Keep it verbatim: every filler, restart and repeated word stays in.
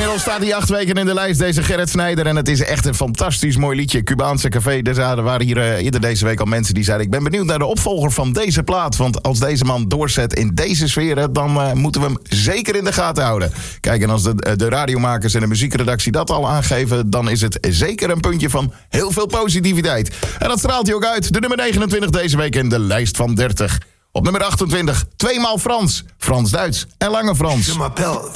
Inmiddels staat hij acht weken in de lijst, deze Gerrit Snijder. En het is echt een fantastisch mooi liedje. Cubaanse Café. Er waren hier uh, eerder deze week al mensen die zeiden... ik ben benieuwd naar de opvolger van deze plaat. Want als deze man doorzet in deze sferen... dan uh, moeten we hem zeker in de gaten houden. Kijk, en als de, de radiomakers en de muziekredactie dat al aangeven... dan is het zeker een puntje van heel veel positiviteit. En dat straalt hij ook uit. De nummer negenentwintig deze week in de lijst van dertig. Op nummer achtentwintig, tweemaal Frans. Frans-Duits en Lange Frans.